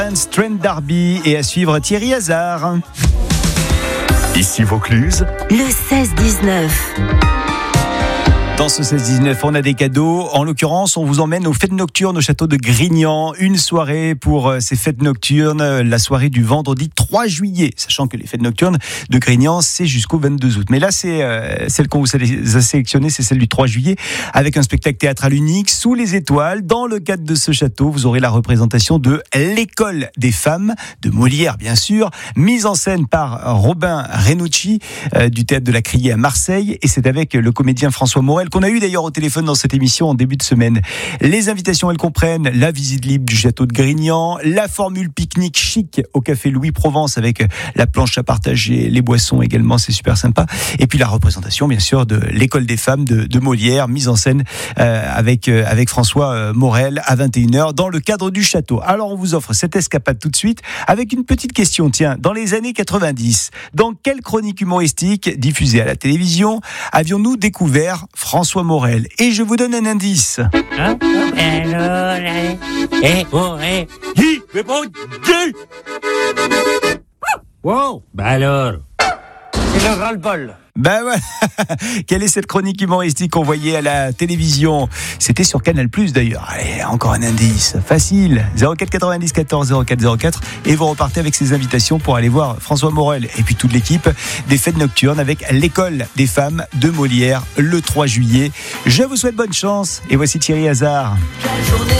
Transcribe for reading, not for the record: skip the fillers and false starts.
Trent D'Arby et à suivre Thierry Hazard. Ici Vaucluse, le 16-19. Dans ce 16-19, on a des cadeaux. En l'occurrence, on vous emmène aux fêtes nocturnes au château de Grignan. Une soirée pour ces fêtes nocturnes, la soirée du vendredi 3 juillet. Sachant que les fêtes nocturnes de Grignan, c'est jusqu'au 22 août. Mais là, c'est celle qu'on vous a sélectionnée, c'est celle du 3 juillet, avec un spectacle théâtral unique, Sous les étoiles. Dans le cadre de ce château, vous aurez la représentation de l'École des femmes, de Molière, bien sûr, mise en scène par Robin Renucci, du théâtre de la Criée à Marseille. Et c'est avec le comédien François Morel, qu'on a eu d'ailleurs au téléphone dans cette émission en début de semaine. Les invitations, elles comprennent la visite libre du château de Grignan, la formule pique-nique chic au café Louis Provence avec la planche à partager, les boissons également, c'est super sympa. Et puis la représentation, bien sûr, de l'École des femmes de Molière, mise en scène avec François Morel à 21h dans le cadre du château. Alors on vous offre cette escapade tout de suite avec une petite question. Tiens, dans les années 90, dans quelle chronique humoristique diffusée à la télévision avions-nous découvert François Morel? Et je vous donne un indice. Wow, bah alors. C'est le ras-le-bol. Ben voilà. Quelle est cette chronique humoristique qu'on voyait à la télévision? C'était sur Canal+ d'ailleurs. Allez, encore un indice. Facile. 04 90 14 04 04. Et vous repartez avec ces invitations pour aller voir François Morel et puis toute l'équipe des fêtes nocturnes avec l'École des femmes de Molière le 3 juillet. Je vous souhaite bonne chance. Et voici Thierry Hazard.